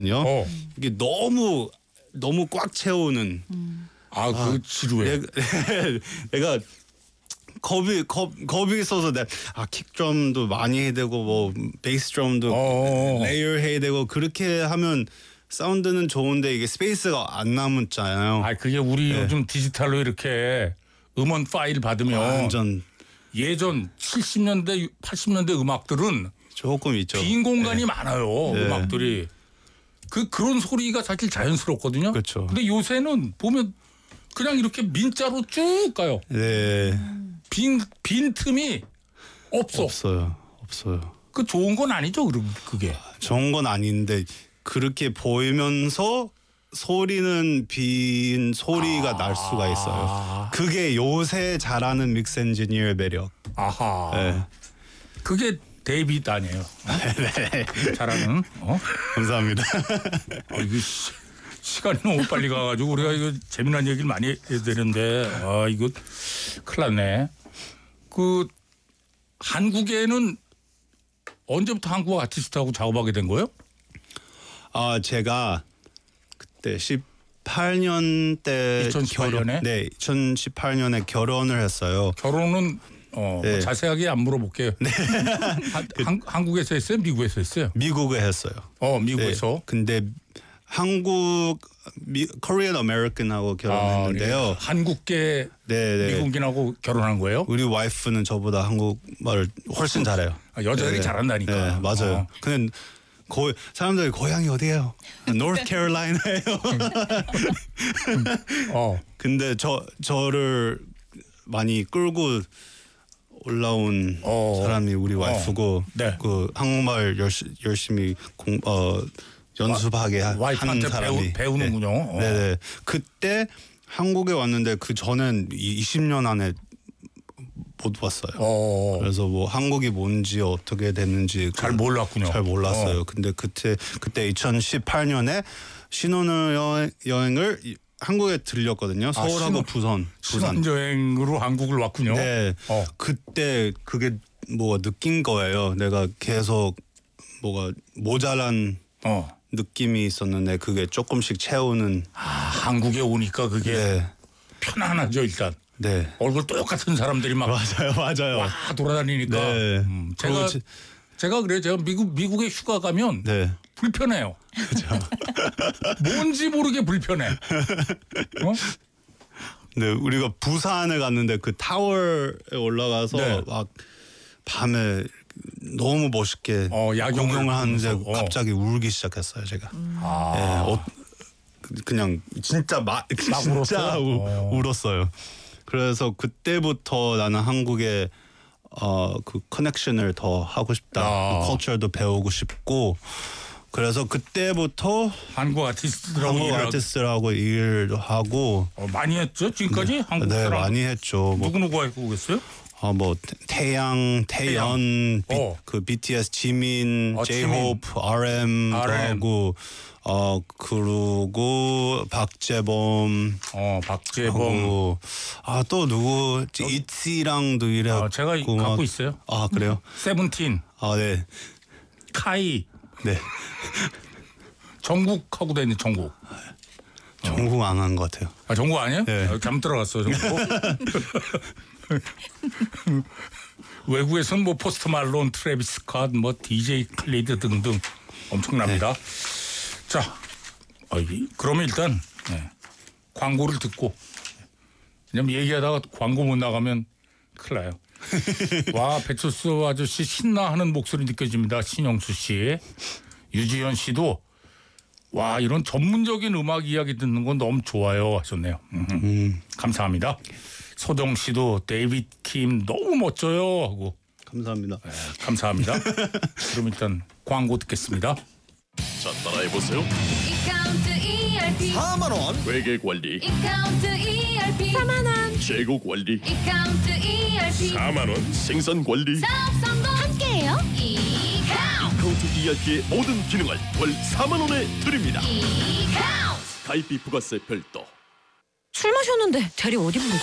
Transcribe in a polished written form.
이게 너무 꽉 채우는. 그 지루해. 내가 겁이 있어서 킥드럼도 많이 해야 되고 뭐 베이스 드럼도 레이어 해야 되고 그렇게 하면 사운드는 좋은데 이게 스페이스가 안 남았잖아요. 그게 우리 요즘 디지털로 이렇게 음원 파일 받으면 완전 예전 70년대 80년대 음악들은 조금 있죠. 빈 공간이 많아요. 음악들이. 그런 소리가 사실 자연스럽거든요. 그렇죠. 근데 요새는 보면 그냥 이렇게 민자로 쭉 가요. 네. 빈 틈이 없어요. 그 좋은 건 아니죠, 그게. 좋은 건 아닌데 그렇게 보이면서 소리는 빈 소리가 날 수가 있어요. 그게 요새 잘하는 믹스 엔지니어의 매력. 네. 그게 데이빗 아니에요. 네. 잘하는. 감사합니다. 이거 시간이 너무 빨리 가가지고 우리가 이거 재미난 얘기를 많이 해야 되는데 이거 큰일 났네. 한국에는 언제부터 한국 아티스트하고 작업하게 된 거예요? 제가 그때 18년 때 2018년에? 네, 2018년에 결혼을 했어요. 결혼은 뭐 자세하게 안 물어볼게요. 네. 한국에서 했어요? 미국에서 했어요? 미국에 했어요. 미국에서. 네, 근데 코리안 아메리칸하고 결혼했는데요. 한국계 미국인하고 결혼한 거예요? 우리 와이프는 저보다 한국말을 훨씬 잘해요. 여자들이 잘한다니까. 네, 맞아요. 근데 사람들이 고향이 어디예요? 노스 캐롤라이나예요. 근데 저를 많이 끌고 올라온 사람이 우리 와이프고 그 한국말 열심히 연습하게 하는 사람이 배우는군요. 네네. 그때 한국에 왔는데 그 전엔 20년 안에 못 봤어요. 그래서 뭐 한국이 뭔지 어떻게 됐는지 잘 몰랐군요. 잘 몰랐어요. 근데 그때 2018년에 신혼여행을 한국에 들렸거든요. 서울하고 부산. 신혼여행으로 한국을 왔군요. 네. 그때 그게 뭐가 느낀 거예요. 내가 계속 뭐가 모자란 느낌이 있었는데 그게 조금씩 채우는. 한국에 오니까 그게 편안하죠 일단. 네. 얼굴 똑같은 사람들이 막 맞아요. 와 돌아다니니까. 네. 제가 그래요. 제가 미국에 휴가 가면 불편해요. 그렇죠. 뭔지 모르게 불편해. 네, 우리가 부산에 갔는데 그 타워에 올라가서 막 밤에 너무 멋있게 야경을 하는데 갑자기 울기 시작했어요, 제가. 그냥 진짜 진짜 울었어요. 그래서 그때부터 나는 한국에 그 커넥션을 더 하고 싶다. 그 컬처도 배우고 싶고. 그래서 그때부터 한국 아티스트들하고 일도 하고 많이 했죠 지금까지. 한국 사람 많이 했죠. 누구 하고 계셨어요? 뭐 태연, 그 BTS 지민, J-Hope, RM 하고 그리고 박재범 또 누구 이치랑도 일하고 제가 갖고 있어요. 그래요? 세븐틴. 네. 카이. 네. 정국하고 다니는 정국. 정국 안 한 것 같아요. 정국 아니에요? 네. 잘못 들어갔어 정국. 외국에서는 뭐 포스트 말론, 트래비스 스캇, 뭐 DJ 클리드 등등 엄청납니다. 자, 그러면 일단 광고를 듣고, 왜냐면 얘기하다가 광고 못 나가면 큰일 나요. 와, 배철수 아저씨 신나하는 목소리 느껴집니다. 신영수 씨. 유지현 씨도 와, 이런 전문적인 음악 이야기 듣는 건 너무 좋아요 하셨네요. 감사합니다. 소정 씨도 데이빗 킴 너무 멋져요 하고. 감사합니다. 감사합니다. 그럼 일단 광고 듣겠습니다. 자, 따라해보세요. 이카운트 ERP 4만원 회계 관리, 이카운트 ERP 4만원 재고 관리, 이카운트 ERP 4만원 생산 관리. 사업 성공 함께해요. 이카운트 ERP의 모든 기능을 월 4만원에 드립니다. 이카운트 가입비 부가세 별도. 술 마셨는데 대리 어디 부르지?